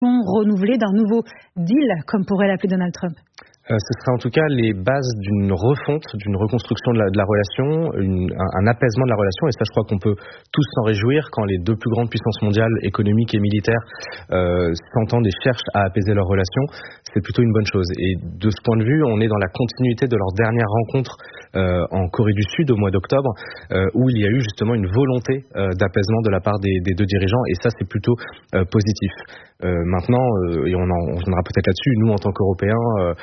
renouvelée d'un nouveau deal, comme pourrait l'appeler Donald Trump? Ce serait en tout cas les bases d'une refonte, d'une reconstruction de la relation, un apaisement de la relation. Et ça, je crois qu'on peut tous s'en réjouir quand les deux plus grandes puissances mondiales, économiques et militaires, s'entendent et cherchent à apaiser leurs relations. C'est plutôt une bonne chose. Et de ce point de vue, on est dans la continuité de leur dernière rencontre en Corée du Sud au mois d'octobre, où il y a eu justement une volonté d'apaisement de la part des deux dirigeants. Et ça, c'est plutôt positif. Maintenant, et on reviendra peut-être là-dessus, nous en tant qu'Européens,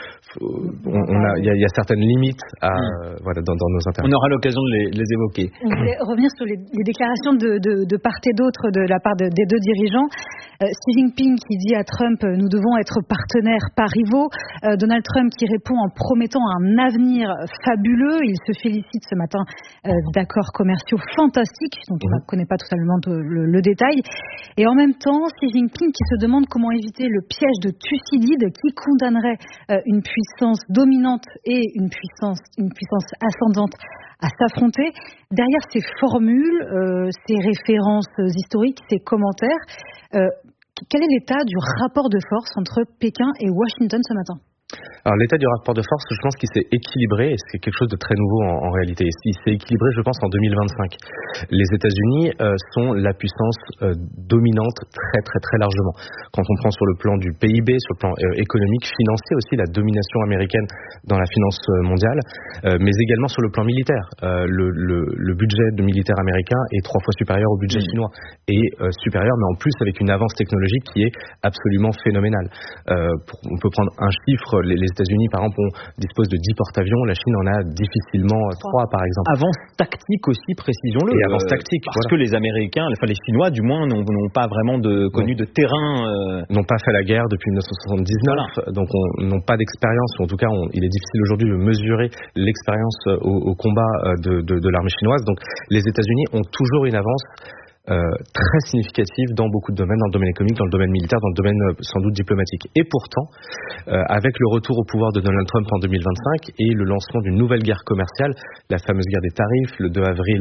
il y a certaines limites voilà, dans nos intérêts. On aura l'occasion de les évoquer. On voulait revenir sur les déclarations de part et d'autre de la part des deux dirigeants. Xi Jinping qui dit à Trump « Nous devons être partenaires, pas rivaux ». Donald Trump qui répond en promettant un avenir fabuleux. Il se félicite ce matin d'accords commerciaux fantastiques, dont on ne connaît pas totalement le détail. Et en même temps, Xi Jinping qui se demande comment éviter le piège de Thucydide qui condamnerait une puissance dominante et une puissance ascendante à s'affronter. Derrière ces formules, ces références historiques, ces commentaires, quel est l'état du rapport de force entre Pékin et Washington ce matin ? Alors l'état du rapport de force, je pense qu'il s'est équilibré, et c'est quelque chose de très nouveau en réalité. Il s'est équilibré, je pense, en 2025. Les États-Unis sont la puissance dominante très très très largement. Quand on prend sur le plan du PIB, sur le plan économique, financier aussi, la domination américaine dans la finance mondiale, mais également sur le plan militaire. Le budget de militaire américain est 3 fois supérieur au budget chinois, et supérieur, mais en plus avec une avance technologique qui est absolument phénoménale. On peut prendre un chiffre. Les États-Unis, par exemple, disposent de 10 porte-avions. La Chine en a difficilement 3, par exemple. Avance tactique aussi, précisons-le. Et avance tactique. Parce que les Américains, enfin les Chinois, du moins, n'ont pas vraiment connu de terrain. N'ont pas fait la guerre depuis 1979, donc n'ont pas d'expérience. Ou en tout cas, il est difficile aujourd'hui de mesurer l'expérience au combat de l'armée chinoise. Donc, les États-Unis ont toujours une avance très significative dans beaucoup de domaines, dans le domaine économique, dans le domaine militaire, dans le domaine sans doute diplomatique. Et pourtant, avec le retour au pouvoir de Donald Trump en 2025 et le lancement d'une nouvelle guerre commerciale, la fameuse guerre des tarifs, le 2 avril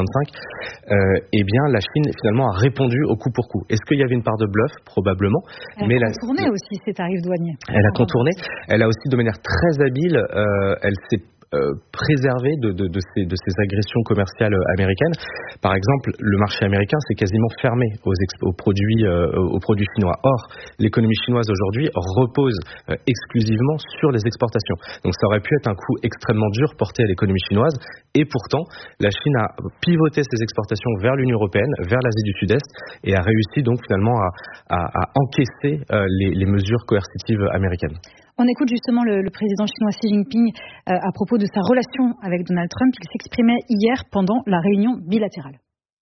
2025, eh bien la Chine finalement a répondu au coup pour coup. Est-ce qu'il y avait une part de bluff? Probablement. Elle a contourné aussi ces tarifs douaniers. Elle a contourné. Elle a aussi de manière très habile, elle s'est préserver de ces agressions commerciales américaines. Par exemple, le marché américain s'est quasiment fermé aux produits chinois. Or, l'économie chinoise aujourd'hui repose exclusivement sur les exportations. Donc ça aurait pu être un coup extrêmement dur porté à l'économie chinoise, et pourtant la Chine a pivoté ses exportations vers l'Union européenne, vers l'Asie du Sud-Est, et a réussi donc finalement à encaisser les mesures coercitives américaines. On écoute justement le président chinois Xi Jinping à propos de sa relation avec Donald Trump. Il s'exprimait hier pendant la réunion bilatérale.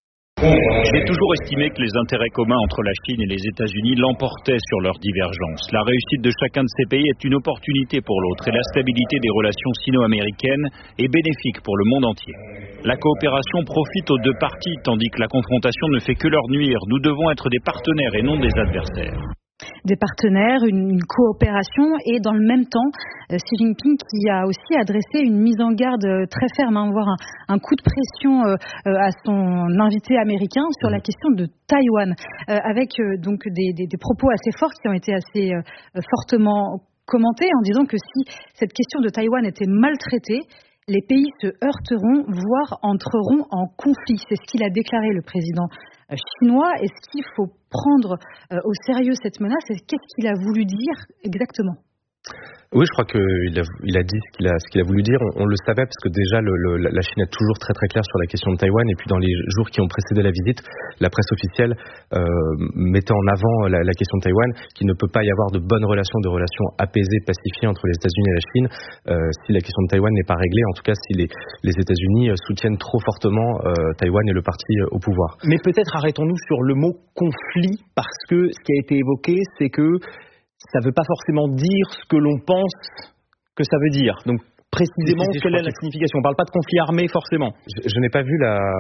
J'ai toujours estimé que les intérêts communs entre la Chine et les États-Unis l'emportaient sur leurs divergences. La réussite de chacun de ces pays est une opportunité pour l'autre et la stabilité des relations sino-américaines est bénéfique pour le monde entier. La coopération profite aux deux parties tandis que la confrontation ne fait que leur nuire. Nous devons être des partenaires et non des adversaires. Des partenaires, une coopération, et dans le même temps, Xi Jinping qui a aussi adressé une mise en garde très ferme, voire un coup de pression à son invité américain sur la question de Taïwan, avec donc des propos assez forts qui ont été assez fortement commentés en disant que si cette question de Taïwan était maltraitée, les pays se heurteront, voire entreront en conflit. C'est ce qu'il a déclaré, le président chinois. Est-ce qu'il faut prendre au sérieux cette menace? Et qu'est-ce qu'il a voulu dire exactement? Oui, je crois qu'il a dit ce qu'il a voulu dire. On le savait parce que déjà la Chine est toujours très très claire sur la question de Taïwan, et puis dans les jours qui ont précédé la visite, la presse officielle mettait en avant la question de Taïwan, qu'il ne peut pas y avoir de bonnes relations apaisées, pacifiées entre les États-Unis et la Chine si la question de Taïwan n'est pas réglée, en tout cas si les États-Unis soutiennent trop fortement Taïwan et le parti au pouvoir. Mais peut-être arrêtons-nous sur le mot conflit, parce que ce qui a été évoqué, c'est que ça ne veut pas forcément dire ce que l'on pense que ça veut dire. Donc, précisément, quelle est la signification? On ne parle pas de conflit armé, forcément. Je n'ai pas vu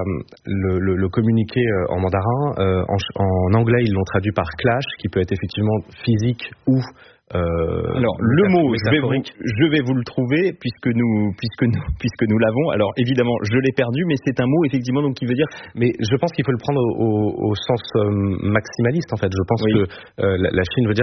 le communiqué en mandarin. En anglais, ils l'ont traduit par clash, qui peut être effectivement physique ou... Alors le mot, je vais vous le trouver puisque nous l'avons. Alors évidemment, je l'ai perdu, mais c'est un mot effectivement donc qui veut dire. Mais je pense qu'il faut le prendre au sens maximaliste en fait. Je pense que la Chine veut dire